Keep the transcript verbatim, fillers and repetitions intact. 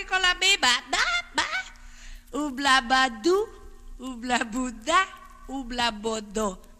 con la B, ba, da, ba. Ubla badu, ubla buda, ubla bodo.